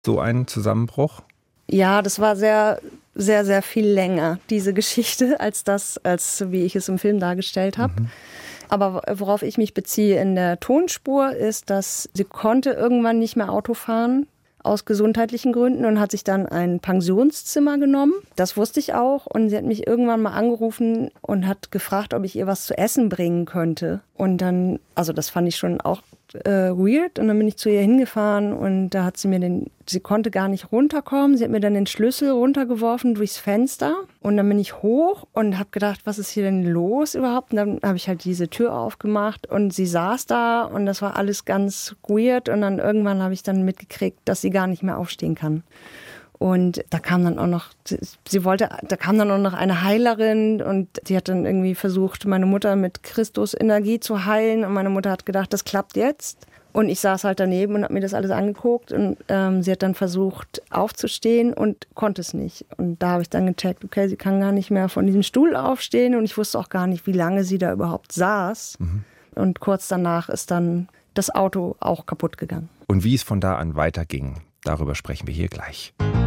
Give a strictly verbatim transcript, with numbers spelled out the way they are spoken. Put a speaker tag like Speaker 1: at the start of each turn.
Speaker 1: so ein Zusammenbruch?
Speaker 2: Ja, das war sehr, sehr, sehr viel länger, diese Geschichte, als das, als wie ich es im Film dargestellt habe. Mhm. Aber worauf ich mich beziehe in der Tonspur ist, dass sie konnte irgendwann nicht mehr Auto fahren, aus gesundheitlichen Gründen, und hat sich dann ein Pensionszimmer genommen. Das wusste ich auch. Und sie hat mich irgendwann mal angerufen und hat gefragt, ob ich ihr was zu essen bringen könnte. Und dann, also das fand ich schon auch äh, weird. Und dann bin ich zu ihr hingefahren und da hat sie mir den, sie konnte gar nicht runterkommen. Sie hat mir dann den Schlüssel runtergeworfen durchs Fenster. Und dann bin ich hoch und habe gedacht, was ist hier denn los überhaupt? Und dann habe ich halt diese Tür aufgemacht und sie saß da und das war alles ganz weird. Und dann irgendwann habe ich dann mitgekriegt, dass sie gar nicht mehr aufstehen kann. Und da kam dann auch noch, sie wollte, da kam dann auch noch eine Heilerin und die hat dann irgendwie versucht, meine Mutter mit Christus Energie zu heilen. Und meine Mutter hat gedacht, das klappt jetzt. Und ich saß halt daneben und habe mir das alles angeguckt. Und ähm, sie hat dann versucht aufzustehen und konnte es nicht. Und da habe ich dann gecheckt, okay, sie kann gar nicht mehr von diesem Stuhl aufstehen. Und ich wusste auch gar nicht, wie lange sie da überhaupt saß. Mhm. Und kurz danach ist dann das Auto auch kaputt gegangen.
Speaker 1: Und wie es von da an weiterging, darüber sprechen wir hier gleich.